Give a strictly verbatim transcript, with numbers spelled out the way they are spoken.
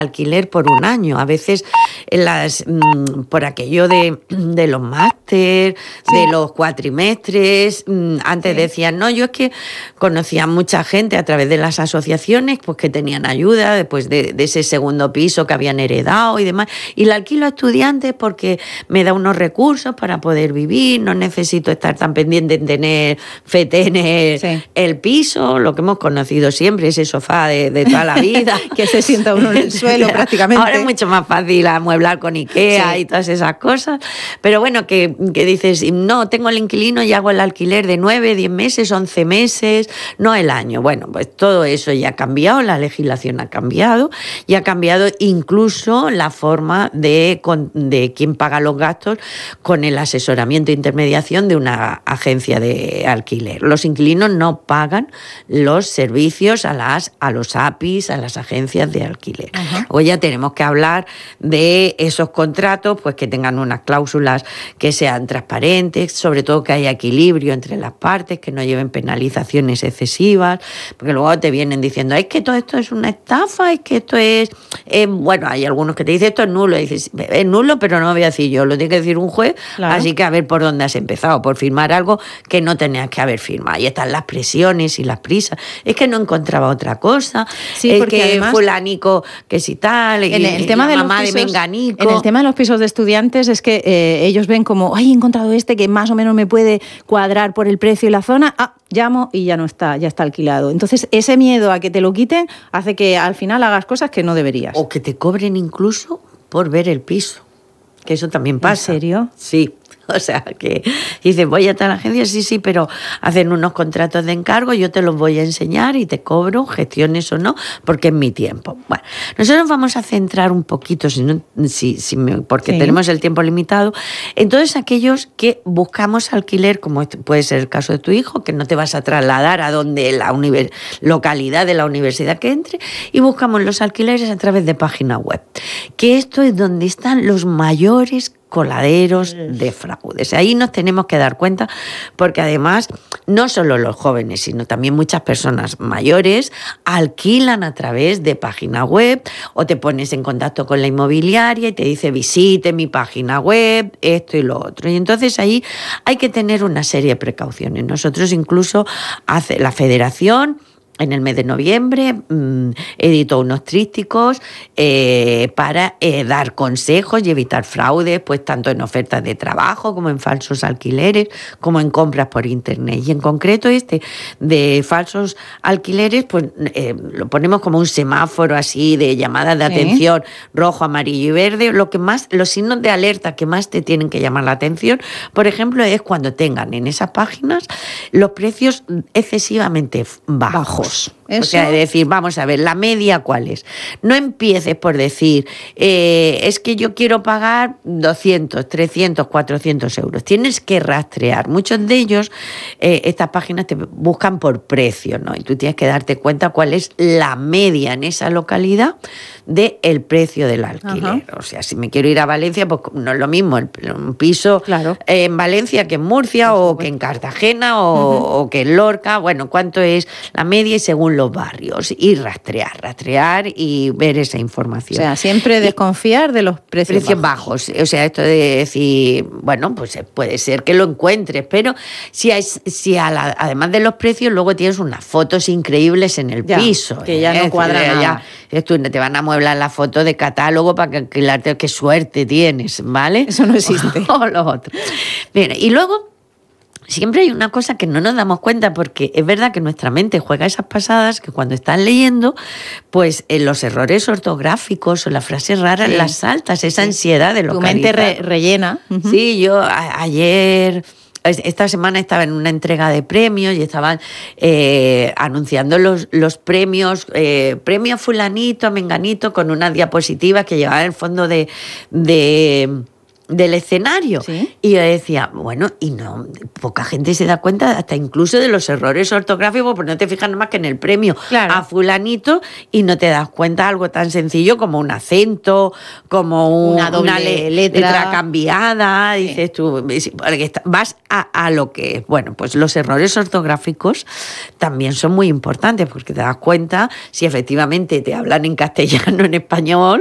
alquiler por un año. A veces en las, mmm, por aquello de, de los máster, sí. de los cuatrimestres, mmm, antes sí. decían, no, yo es que conocía mucha gente a través de las asociaciones pues que tenían ayuda después de, de ese segundo piso que habían heredado y demás, y la alquilo a estudiantes porque me da unos recursos para poder vivir, no necesito estar tan pendiente en tener fetener sí. el piso, lo que hemos conocido siempre, ese sofá de, de toda la vida. Que se sienta uno en el suelo. Prácticamente. Ahora es mucho más fácil amueblar con IKEA sí. y todas esas cosas, pero bueno, que, que dices, no, tengo el inquilino y hago el alquiler de nueve, diez meses, once meses, no el año. Bueno, pues todo eso ya ha cambiado, la legislación ha cambiado y ha cambiado incluso la forma de, de quién paga los gastos con el asesoramiento e intermediación de una agencia de alquiler. Los inquilinos no pagan los servicios a, las, a los A P Is, a las agencias de alquiler. Uh-huh. Hoy ya tenemos que hablar de esos contratos, pues que tengan unas cláusulas que sean transparentes, sobre todo que haya equilibrio entre las partes, que no lleven penalizaciones excesivas, porque luego te vienen diciendo, es que todo esto es una estafa, es que esto es... Eh, bueno, hay algunos que te dicen, esto es nulo, y dices, es nulo, pero no lo voy a decir yo, lo tiene que decir un juez, claro. Así que a ver por dónde has empezado, por firmar algo que no tenías que haber firmado. Ahí están las presiones y las prisas. Es que no encontraba otra cosa, sí, es que además... fulanico... que si tal, en el y, tema y de la los mamá pisos, de Menganico. En el tema de los pisos de estudiantes es que eh, ellos ven como, ay, he encontrado este que más o menos me puede cuadrar por el precio y la zona, ah, llamo y ya no está, ya está alquilado. Entonces, ese miedo a que te lo quiten hace que al final hagas cosas que no deberías. O que te cobren incluso por ver el piso, que eso también pasa. ¿En serio? Sí. O sea, que dices, voy a tal agencia, sí, sí, pero hacen unos contratos de encargo, yo te los voy a enseñar y te cobro, gestiones o no, porque es mi tiempo. Bueno, nosotros vamos a centrar un poquito, si no, si, si me, porque sí. tenemos el tiempo limitado, en todos aquellos que buscamos alquiler, como puede ser el caso de tu hijo, que no te vas a trasladar a donde la univers- localidad de la universidad que entre, y buscamos los alquileres a través de página web, que esto es donde están los mayores coladeros de fraudes. Ahí nos tenemos que dar cuenta porque además no solo los jóvenes, sino también muchas personas mayores alquilan a través de página web o te pones en contacto con la inmobiliaria y te dice visite mi página web, esto y lo otro. Y entonces ahí hay que tener una serie de precauciones. Nosotros incluso hace la Federación en el mes de noviembre mmm, editó unos trípticos eh, para eh, dar consejos y evitar fraudes, pues tanto en ofertas de trabajo como en falsos alquileres, como en compras por internet. Y en concreto este de falsos alquileres, pues eh, lo ponemos como un semáforo así de llamadas de atención, ¿sí? Rojo, amarillo y verde. Lo que más, los signos de alerta que más te tienen que llamar la atención, por ejemplo, es cuando tengan en esas páginas los precios excesivamente bajos. Eso. O sea, es decir, vamos a ver, la media ¿cuál es? No empieces por decir, eh, es que yo quiero pagar doscientos, trescientos, cuatrocientos euros. Tienes que rastrear. Muchos de ellos, eh, estas páginas te buscan por precio, ¿no? Y tú tienes que darte cuenta cuál es la media en esa localidad del precio del alquiler. Ajá. O sea, si me quiero ir a Valencia, pues no es lo mismo el, un piso claro. en Valencia que en Murcia o que en Cartagena o, uh-huh. o que en Lorca. Bueno, ¿cuánto es la media y según los barrios? Y rastrear, rastrear y ver esa información. O sea, siempre desconfiar y de los precios, precios bajos. bajos. O sea, esto de decir, bueno, pues puede ser que lo encuentres, pero si, hay, si a la, además de los precios, luego tienes unas fotos increíbles en el ya, piso. Que ya ¿eh? no cuadran nada. Ya, tú te van a amueblar la foto de catálogo para alquilarte, qué suerte tienes, ¿vale? Eso no existe. O, o lo otro. Bien, y luego siempre hay una cosa que no nos damos cuenta porque es verdad que nuestra mente juega esas pasadas que cuando estás leyendo, pues en los errores ortográficos o las frases raras sí. las saltas, esa sí. ansiedad de localizar. Tu mente re- rellena. Uh-huh. Sí, yo a- ayer... Esta semana estaba en una entrega de premios y estaban eh, anunciando los, los premios, eh, premio fulanito, menganito, con unas diapositivas que llevaban el fondo de, de, del escenario. ¿Sí? Y yo decía, bueno, y no, poca gente se da cuenta hasta incluso de los errores ortográficos, porque no te fijas más que en el premio Claro. a fulanito y no te das cuenta de algo tan sencillo como un acento, como un- Una doble le- letra. cambiada, Sí. dices tú, porque está- vas a, a lo que es. Bueno, pues los errores ortográficos también son muy importantes, porque te das cuenta si efectivamente te hablan en castellano, en español,